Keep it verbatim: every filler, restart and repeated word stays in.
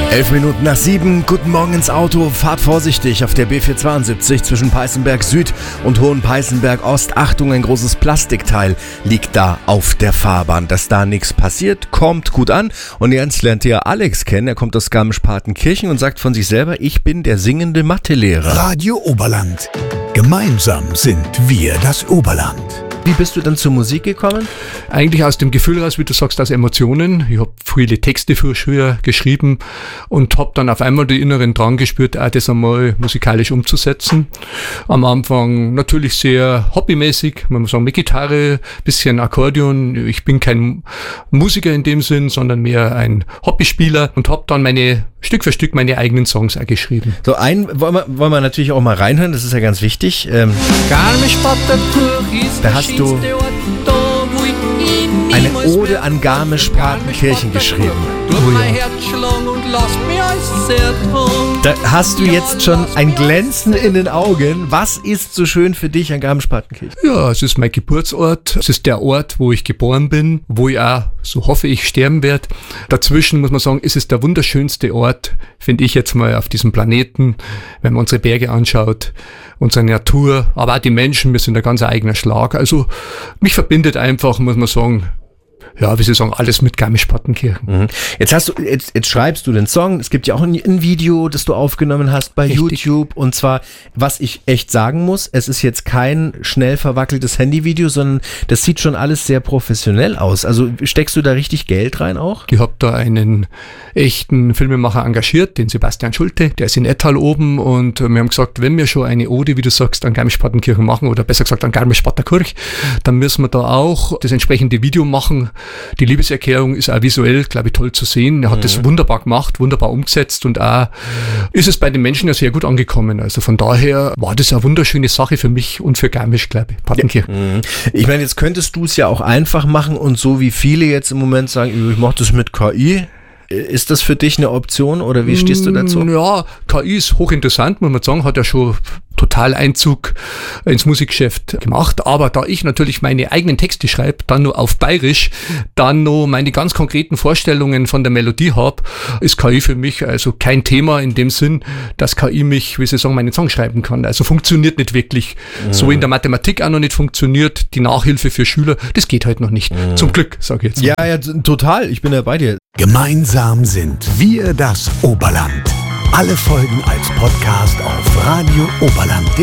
Elf Minuten nach sieben, guten Morgen ins Auto, fahrt vorsichtig auf der B vierhundertzweiundsiebzig zwischen Peißenberg Süd und Hohenpeißenberg Ost. Achtung, ein großes Plastikteil liegt da auf der Fahrbahn. Dass da nichts passiert, kommt gut an. Und jetzt lernt ihr Alex kennen, er kommt aus Garmisch-Partenkirchen und sagt von sich selber, ich bin der singende Mathelehrer. Radio Oberland. Gemeinsam sind wir das Oberland. Wie bist du dann zur Musik gekommen? Eigentlich aus dem Gefühl raus, wie du sagst, aus Emotionen. Ich habe viele Texte früher geschrieben und habe dann auf einmal den inneren Drang gespürt, auch das einmal musikalisch umzusetzen. Am Anfang natürlich sehr hobbymäßig, man muss sagen, mit Gitarre, bisschen Akkordeon. Ich bin kein Musiker in dem Sinn, sondern mehr ein Hobbyspieler und habe dann meine Stück für Stück meine eigenen Songs auch geschrieben. So, einen wollen wir, wollen wir natürlich auch mal reinhören, das ist ja ganz wichtig. Ähm, da hast du eine Ode an Garmisch-Partenkirchen geschrieben. Oh ja. Da hast du jetzt schon ein Glänzen in den Augen. Was ist so schön für dich an Garmisch-Partenkirchen? Ja, es ist mein Geburtsort. Es ist der Ort, wo ich geboren bin, wo ich auch, so hoffe ich, sterben werde. Dazwischen muss man sagen, ist es der wunderschönste Ort, finde ich jetzt mal, auf diesem Planeten, wenn man unsere Berge anschaut, unsere Natur, aber auch die Menschen, wir sind ein ganz eigener Schlag. Also mich verbindet einfach, muss man sagen, ja, wie Sie sagen, alles mit Garmisch-Partenkirchen. Mhm. Jetzt hast du, jetzt, jetzt schreibst du den Song. Es gibt ja auch ein, ein Video, das du aufgenommen hast bei Richtig. YouTube. Und zwar, was ich echt sagen muss, es ist jetzt kein schnell verwackeltes Handyvideo, sondern das sieht schon alles sehr professionell aus. Also steckst du da richtig Geld rein auch? Ich habe da einen echten Filmemacher engagiert, den Sebastian Schulte. Der ist in Ettal oben und wir haben gesagt, wenn wir schon eine Ode, wie du sagst, an Garmisch-Partenkirchen machen oder besser gesagt an Garmisch-Partenkirchen, dann müssen wir da auch das entsprechende Video machen. Die Liebeserklärung ist auch visuell, glaube ich, toll zu sehen. Er hat mhm. das wunderbar gemacht, wunderbar umgesetzt und auch ist es bei den Menschen ja sehr gut angekommen. Also von daher war das eine wunderschöne Sache für mich und für Garmisch, glaube ich, Partenkirchen. Ja. Mhm. Ich meine, jetzt könntest du es ja auch einfach machen und so wie viele jetzt im Moment sagen, ich mache das mit K I. Ist das für dich eine Option oder wie stehst du dazu? Ja, K I ist hochinteressant, muss man sagen, hat ja schon total Einzug ins Musikgeschäft gemacht, aber da ich natürlich meine eigenen Texte schreibe, dann nur auf Bayerisch, dann nur meine ganz konkreten Vorstellungen von der Melodie habe, ist K I für mich also kein Thema in dem Sinn, dass K I mich, wie Sie sagen, meinen Song schreiben kann. Also funktioniert nicht wirklich. Mhm. So in der Mathematik auch noch nicht funktioniert, die Nachhilfe für Schüler, das geht halt noch nicht. Mhm. Zum Glück, sage ich jetzt. Ja, ja, total, ich bin ja bei dir. Gemeinsam sind wir das Oberland. Alle Folgen als Podcast auf radio oberland punkt de.